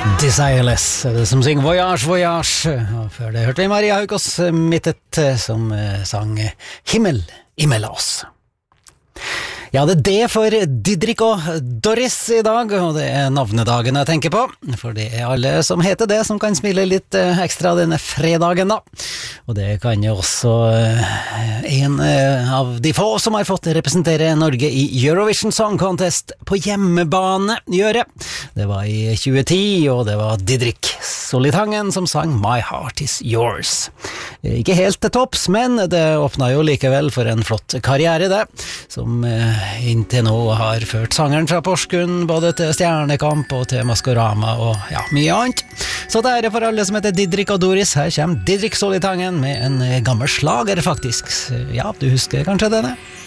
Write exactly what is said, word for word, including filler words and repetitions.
Desireless, det som synger Voyage, Voyage. Og før det hørte vi Maria Haukås Mittet som sang Himmel imellom oss. Ja, det er det for Didrik og Doris i dag, og det er navnedagen jeg tenker på, for det er alle som heter det som kan smile litt ekstra denne fredagen da. Og det kan jo også en av de få som har fått representere Norge i Eurovision Song Contest på hjemmebane gjøre. Det var i tjue ti, og det var Didrik Solitangen som sang My Heart Is Yours. Ikke helt til topps, men det åpnet jo likevel for en flott karriere det, som inntil nå har ført sangeren fra Porsgrunn både til Stjernekamp og til Maskorama og ja, mye annet. Så det er det for alle som heter Didrik og Doris. Her kommer Didrik Solitangen med en gammel slager faktisk. Ja, du husker kanskje denne?